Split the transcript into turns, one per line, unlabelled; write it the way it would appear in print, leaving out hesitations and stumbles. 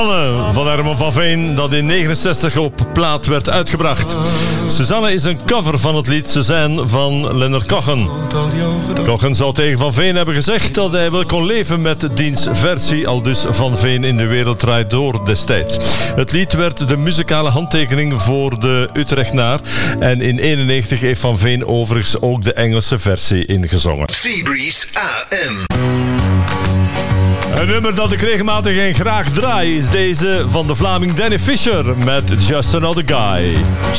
Van Herman van Veen, dat in 69 op plaat werd uitgebracht. Suzanne is een cover van het lied Suzanne van Leonard Cohen. Cohen zou tegen Van Veen hebben gezegd dat hij wel kon leven met diens versie, al dus Van Veen in de wereld draait door destijds. Het lied werd de muzikale handtekening voor de Utrechtenaar en in 91 heeft Van Veen overigens ook de Engelse versie ingezongen.
Seabreeze AM.
Een nummer dat ik regelmatig en graag draai is deze van de Vlaming Danny Fisher met Just Another Guy.